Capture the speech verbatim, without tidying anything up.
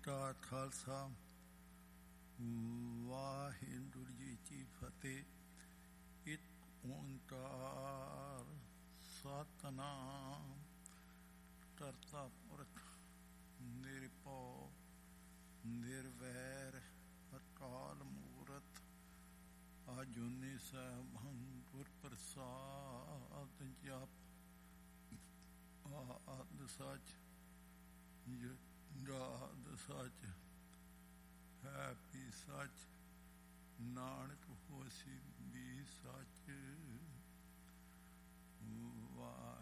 ਦਾ ਖਾਲਸਾ ਵਾਹਿਗੁਰੂ ਜੀ ਕੀ ਫਤਿਹ। ਇੱਕ ਓਂਕਾਰ ਸਤਿਨਾਮ ਕਰਤਾ ਪੁਰਖ ਨਿਰਭਉ ਨਿਰਵੈਰ ਅਕਾਲ ਮੂਰਤ ਆਜੂਨੀ ਸੈਭੰ ਗੁਰ ਪ੍ਰਸਾਦ ਜਪ ਆਦ ਸਚ ਜੁਗਾਦ ਸਚ ਹੈ ਵੀ ਸਚ ਨਾਨਕ ਹੋਸੀ ਵੀ ਸਚ। ਵਾਹਿਗੁਰੂ